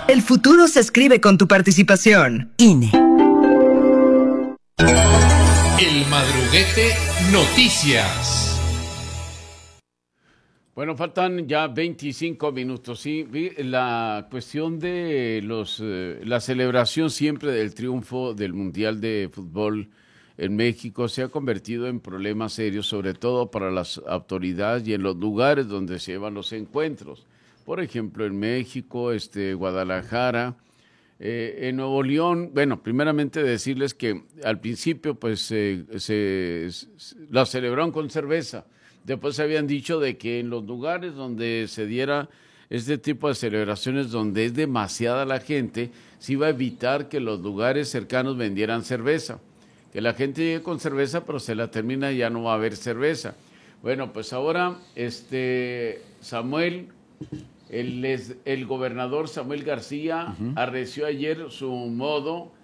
El futuro se escribe con tu participación. INE. El Madruguete Noticias. Bueno, faltan ya 25 minutos. Sí, la cuestión de la celebración siempre del triunfo del Mundial de Fútbol en México se ha convertido en problemas serios, sobre todo para las autoridades y en los lugares donde se llevan los encuentros. Por ejemplo, en México, Guadalajara, en Nuevo León. Bueno, primeramente decirles que al principio pues la celebraron con cerveza. Después habían dicho de que en los lugares donde se diera este tipo de celebraciones, donde es demasiada la gente, se iba a evitar que los lugares cercanos vendieran cerveza. Que la gente llegue con cerveza, pero se la termina y ya no va a haber cerveza. Bueno, pues ahora Samuel, el gobernador Samuel García, arreció ayer su modo